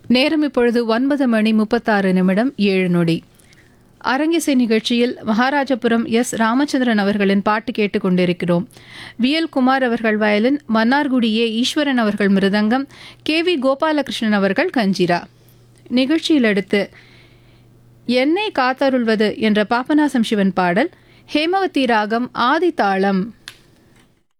நேரம் இப்பொழுது 9:36 அரங்கிசை நிகழ்ச்சியில் மகாராஜபுரம் எஸ் ராமச்சந்திரன் அவர்களின் பாட்டு கேட்டுக் கொண்டிருக்கிறோம். விஎல் குமார் அவர்கள் வயலின், மன்னார்குடி ஏ ஈஸ்வரன் அவர்கள் மிருதங்கம், KV கோபாலகிருஷ்ணன் அவர்கள் கஞ்சிரா. நிகழ்ச்சியில் அடுத்து என்னை காத்தருள்வது என்ற பாபநாசம் சிவன் பாடல், ஹேமவதி ராகம், ஆதி தாளம்.